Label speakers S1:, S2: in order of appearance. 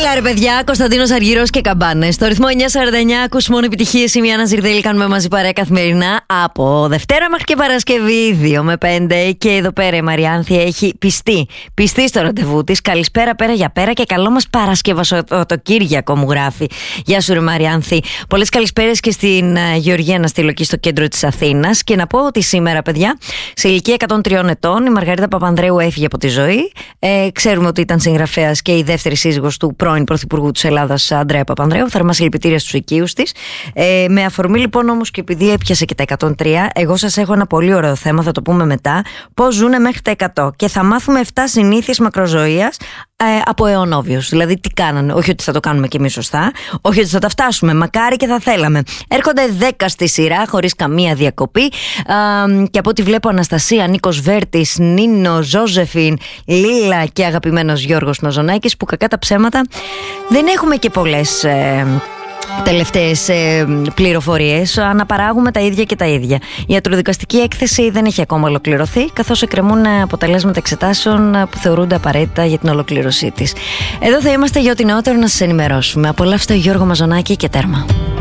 S1: Έλα ρε παιδιά, Κωνσταντίνος Αργυρός και Καμπάνες. Στο ρυθμό 949 ακούς μόνο επιτυχίες. Είμαι η Άννα Ζιρδέλη, κάνουμε μαζί παρέα καθημερινά από Δευτέρα μέχρι και Παρασκευή 2 με 5. Και εδώ πέρα η Μαριάνθη έχει πιστεί στο ραντεβού της. Καλησπέρα πέρα για πέρα και καλό μας Παρασκευασοκύριακο, μου γράφει. Γεια σου ρε Μαριάνθη. Πολλές καλησπέρες και στην Γεωργία να στείλω εκεί στο κέντρο της Αθήνας. Και να πω ότι σήμερα, παιδιά, σε ηλικία 103 ετών, η Μαργαρίτα Παπανδρέου έφυγε από τη ζωή. Ξέρουμε ότι ήταν συγγραφέας και η δεύτερη σύζυγος του πρώην Πρωθυπουργού της Ελλάδας, Ανδρέα Παπανδρέου. Θερμά συλληπιτήρια στους οικείους της. Με αφορμή λοιπόν όμως και επειδή έπιασε και τα 103, εγώ σας έχω ένα πολύ ωραίο θέμα, θα το πούμε μετά. Πώς ζουνε μέχρι τα 100. Και θα μάθουμε 7 συνήθειες μακροζωίας από αιωνόβιους. Δηλαδή τι κάνανε. Όχι ότι θα το κάνουμε κι εμείς σωστά, όχι ότι θα τα φτάσουμε, μακάρι και θα θέλαμε. Έρχονται 10 στη σειρά, χωρίς καμία διακοπή. Και από ό,τι βλέπω, Αναστασία, Νίκος Βέρτης, Νίνο, Ζώζεφιν, Λίλα και αγαπημένος Γιώργος Μαζονάκης, που κακά τα ψέματα δεν έχουμε και πολλές τελευταίες πληροφορίες. Αναπαράγουμε τα ίδια και τα ίδια. Η ιατροδικαστική έκθεση δεν έχει ακόμα ολοκληρωθεί, καθώς εκκρεμούν αποτελέσματα εξετάσεων που θεωρούνται απαραίτητα για την ολοκλήρωσή της. Εδώ θα είμαστε για ό,τι νεότερο να σας ενημερώσουμε. Απολαύστε Γιώργο Μαζονάκη και τέρμα.